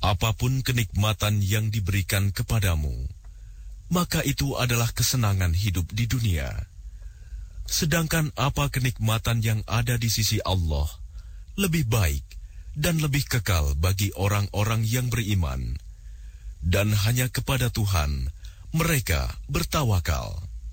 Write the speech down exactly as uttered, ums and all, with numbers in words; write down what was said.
apapun kenikmatan yang diberikan kepadamu, maka itu adalah kesenangan hidup di dunia. Sedangkan apa kenikmatan yang ada di sisi Allah lebih baik dan lebih kekal bagi orang-orang yang beriman, dan hanya kepada Tuhan mereka bertawakal.